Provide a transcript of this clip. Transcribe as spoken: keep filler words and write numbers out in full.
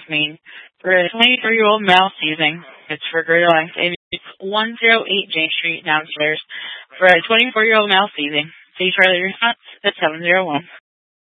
Maine. For a twenty-four-year-old male seizing, it's for greater length. It's one oh eight James Street, downstairs. For a twenty-four-year-old male seizing, see Charlie response at seven oh one.